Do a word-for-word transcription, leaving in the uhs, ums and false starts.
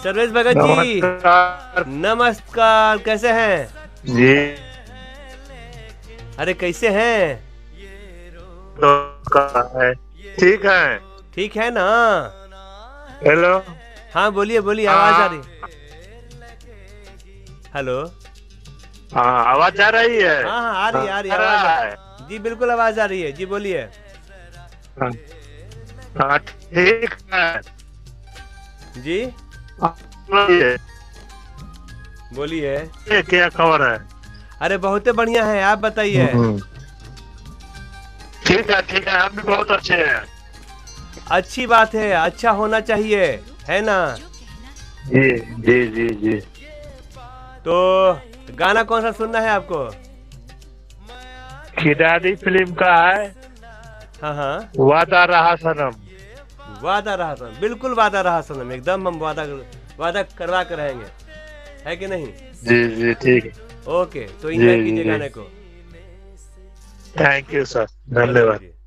सर्वेश भगत जी नमस्कार नमस्कार, कैसे हैं जी। अरे कैसे हैं? तो कहाँ है? ठीक है। ठीक है ना? हेलो। हाँ बोलिए बोलिए, आवाज आ रही। हेलो। हाँ आवाज आ रही है। हाँ हाँ आ रही है, आ रही है आ रहा आवाज आ- है। जी बिल्कुल आवाज आ रही है जी, बोलिए। हाँ हाँ, ठीक है जी बोलिए। बोलिए। ये क्या खबर है? अरे बहुते बढ़िया है, आप बताइए। हम्म, ठीक है ठीक है, हम भी बहुत अच्छे हैं। अच्छी बात है, अच्छा होना चाहिए, है ना? जी जी जी जी। तो गाना कौन सा सुनना है आपको? खिलाड़ी फिल्म का है, हाँ हाँ, वादा रहा सनम। वादा रहा सनम, बिल्कुल वादा रहा सनम, एकदम हम वादा वादा करवा कर रहेंगे, है कि नहीं? जी जी ठीक है। ओके, तो जी एंजॉय जी कीजिए जी, गाने को। थैंक यू सर, ओके धन्यवाद। जी।